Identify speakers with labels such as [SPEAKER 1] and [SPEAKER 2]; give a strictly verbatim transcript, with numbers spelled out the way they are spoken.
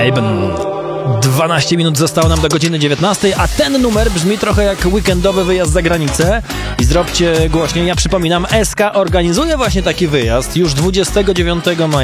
[SPEAKER 1] Leben. dwanaście minut zostało nam do godziny dziewiętnastej, a ten numer brzmi trochę jak weekendowy wyjazd za granicę. I zróbcie głośniej, ja przypominam, S K organizuje właśnie taki wyjazd już dwudziestego dziewiątego maja.